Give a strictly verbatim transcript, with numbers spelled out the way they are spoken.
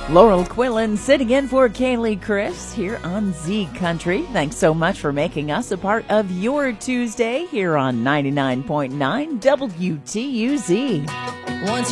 Laurel Quillen sitting in for Kaylee Chris here on Z Country. Thanks so much for making us a part of your Tuesday here on ninety-nine point nine W T U Z. Once